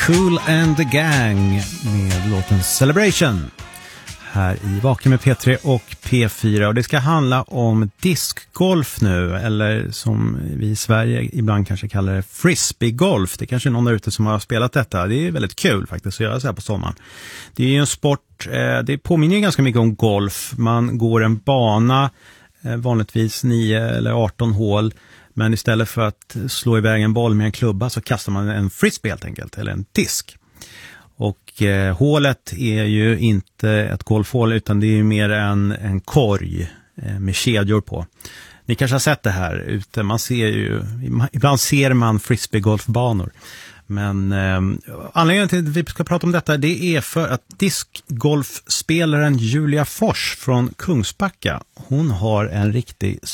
Kool and the Gang med låten Celebration här i Vaken med P3 och P4, och det ska handla om diskgolf nu, eller som vi i Sverige ibland kanske kallar det frisbeegolf. Det är kanske någon där ute som har spelat detta. Det är väldigt kul faktiskt att göra så här på sommaren. Det är ju en sport, det påminner ju ganska mycket om golf. Man går en bana, vanligtvis 9 eller 18 hål, men istället för att slå iväg en boll med en klubba så kastar man en frisbee helt enkelt, eller en disk. Och hålet är ju inte ett golfhål, utan det är ju mer en korg med kedjor på. Ni kanske har sett det här ute. Man ser ju, ibland ser man frisbeegolfbanor. Men anledningen till att vi ska prata om detta, det är för att diskgolfspelaren Julia Fors från Kungsbacka, hon har en riktig